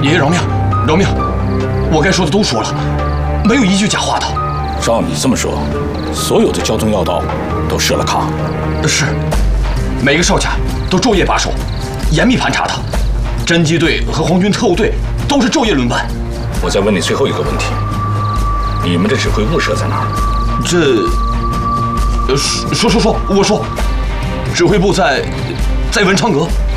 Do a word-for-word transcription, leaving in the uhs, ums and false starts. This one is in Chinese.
爷爷饶命，饶命！我该说的都说了，没有一句假话的。 照你这么说，所有的交通要道都设了卡？ 是，每个哨卡都昼夜把守，严密盘查他。侦缉队和皇军特务队都是昼夜轮班。 我再问你最后一个问题：你们的指挥部设在哪儿？ 这，呃，说说说，我说，指挥部在，在文昌阁。